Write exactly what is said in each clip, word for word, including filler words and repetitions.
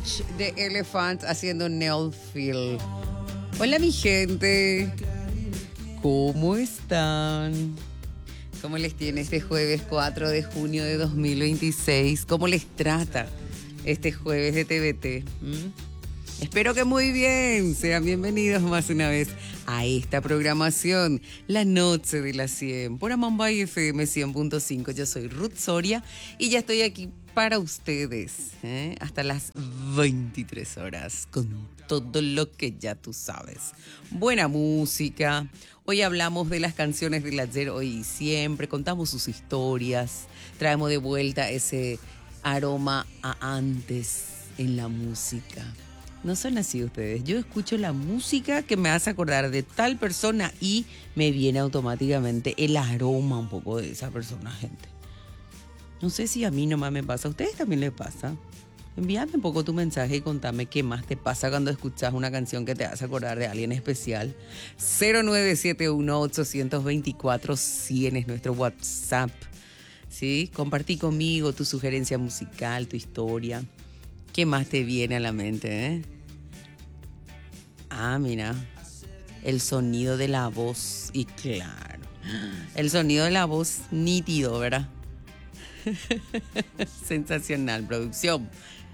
Cage de Elephant haciendo Neilfield. Hola mi gente, ¿cómo están? ¿Cómo les tiene este jueves cuatro de junio de dos mil veintiséis? ¿Cómo les trata este jueves de T V T? ¿Mm? Espero que muy bien. Sean bienvenidos más una vez a esta programación, La Noche de las cien, por Amambay F M cien punto cinco. Yo soy Ruth Soria y ya estoy aquí para ustedes, ¿eh? Hasta las veintitrés horas, con todo lo que ya tú sabes. Buena música. Hoy hablamos de las canciones del ayer, hoy y siempre. Contamos sus historias. Traemos de vuelta ese aroma a antes en la música. No son así ustedes. Yo escucho la música que me hace acordar de tal persona y me viene automáticamente el aroma un poco de esa persona, gente. No sé si a mí nomás me pasa, a ustedes también les pasa. Envíame un poco tu mensaje y contame qué más te pasa cuando escuchas una canción que te hace acordar de alguien especial. cero nueve siete uno, ocho dos cuatro, cien es nuestro WhatsApp. ¿Sí? Compartí conmigo tu sugerencia musical, tu historia. ¿Qué más te viene a la mente, eh? Ah, mira. El sonido de la voz. Y claro. El sonido de la voz nítido, ¿verdad? Sensacional, producción.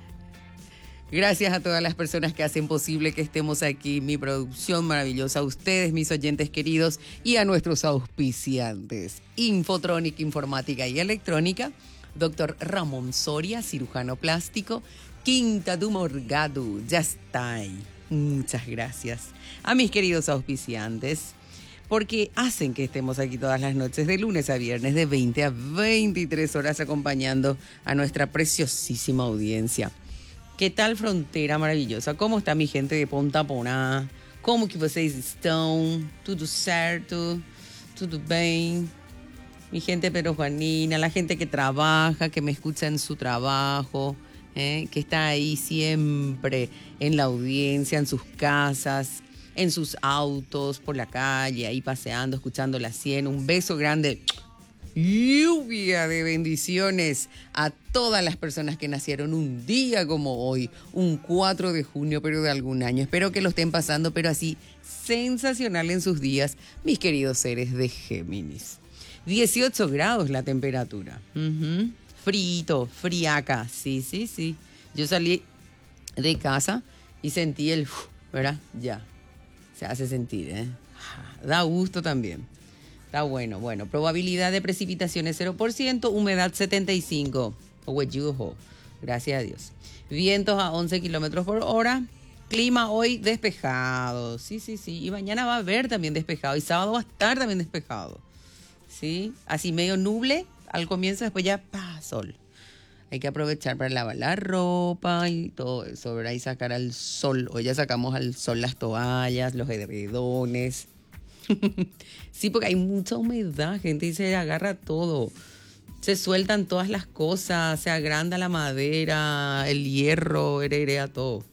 Gracias a todas las personas que hacen posible que estemos aquí. Mi producción maravillosa. A ustedes, mis oyentes queridos. Y a nuestros auspiciantes. Infotrónica, Informática y Electrónica. Doctor Ramón Soria, cirujano plástico. Quinta do Morgado, ya está ahí. Muchas gracias a mis queridos auspiciantes, porque hacen que estemos aquí todas las noches, de lunes a viernes, de veinte a veintitrés horas, acompañando a nuestra preciosísima audiencia. ¿Qué tal frontera maravillosa? ¿Cómo está mi gente de Ponta Poná? ¿Cómo que vocês estão? ¿Tudo certo? ¿Tudo bem? Mi gente peruanina, la gente que trabaja, que me escucha en su trabajo, ¿eh? Que está ahí siempre en la audiencia, en sus casas, en sus autos, por la calle, ahí paseando, escuchando la cien. Un beso grande, lluvia de bendiciones a todas las personas que nacieron un día como hoy, un cuatro de junio, pero de algún año. Espero que lo estén pasando, pero así sensacional en sus días, mis queridos seres de Géminis. dieciocho grados la temperatura. Uh-huh. Frito, friaca. Sí, sí, sí. Yo salí de casa y sentí el... ¿verdad? Ya. Se hace sentir, ¿eh? Da gusto también. Está bueno. Bueno, probabilidad de precipitaciones cero por ciento, humedad setenta y cinco por ciento. Gracias a Dios. Vientos a once kilómetros por hora. Clima hoy despejado. Sí, sí, sí. Y mañana va a haber también despejado. Y sábado va a estar también despejado. ¿Sí? Así medio nuble al comienzo, después ya pa, sol. Hay que aprovechar para lavar la ropa y todo eso, ¿verdad? Y sacar al sol. Hoy ya sacamos al sol las toallas, los edredones. Sí, porque hay mucha humedad, gente, y se agarra todo. Se sueltan todas las cosas, se agranda la madera, el hierro, heredea todo.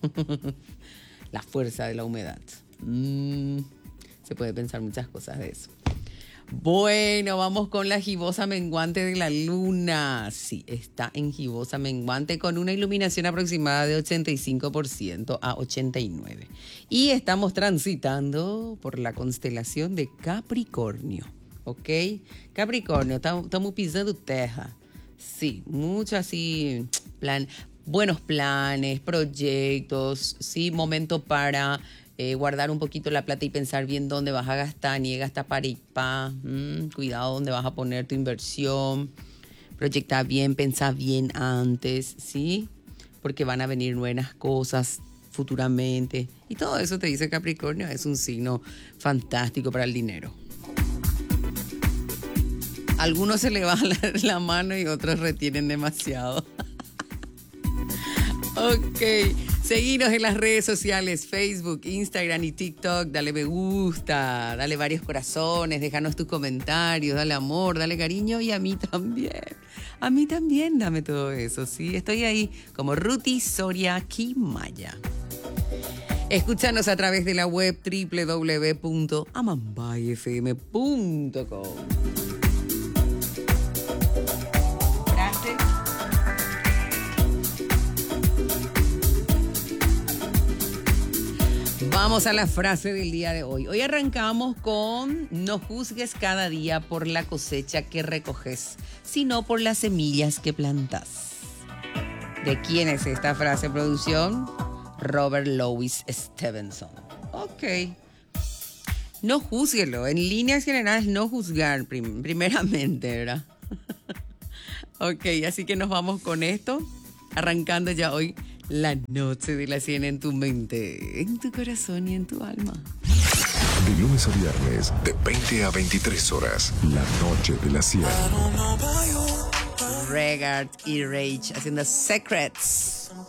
La fuerza de la humedad. Mm, se puede pensar muchas cosas de eso. Bueno, vamos con la gibosa menguante de la luna. Sí, está en gibosa menguante con una iluminación aproximada de ochenta y cinco por ciento a ochenta y nueve por ciento. Y estamos transitando por la constelación de Capricornio, ¿ok? Capricornio, estamos pisando tierra. Sí, mucho así, plan, buenos planes, proyectos, sí, momento para... Eh, guardar un poquito la plata y pensar bien dónde vas a gastar, ni gasta para y pa. Mm, cuidado dónde vas a poner tu inversión. Proyecta bien, pensá bien antes, ¿sí? Porque van a venir buenas cosas futuramente. Y todo eso te dice Capricornio, es un signo fantástico para el dinero. Algunos se le va la, la mano y otros retienen demasiado. Ok, seguinos en las redes sociales, Facebook, Instagram y TikTok. Dale me gusta, dale varios corazones, déjanos tus comentarios, dale amor, dale cariño y a mí también. A mí también dame todo eso, ¿sí? Estoy ahí como Ruti Soria Quimaya. Escúchanos a través de la web doble u doble u doble u punto amambay f m punto com. Gracias. Vamos a la frase del día de hoy. Hoy arrancamos con: no juzgues cada día por la cosecha que recoges, sino por las semillas que plantas. ¿De quién es esta frase, producción? Robert Louis Stevenson. Ok. No júzguelo. En líneas generales, no juzgar prim- primeramente, ¿verdad? Ok, así que nos vamos con esto. Arrancando ya hoy la noche de la cien en tu mente, en tu corazón y en tu alma. De lunes a viernes, de veinte a veintitrés horas, la noche de la cien. Regard y Rage haciendo Secrets.